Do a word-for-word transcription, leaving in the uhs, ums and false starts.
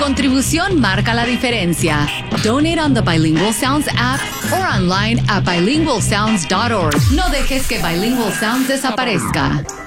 contribución marca la diferencia. Donate on the Bilingual Sounds app or online at bilingual sounds dot org. No dejes que Bilingual Sounds desaparezca.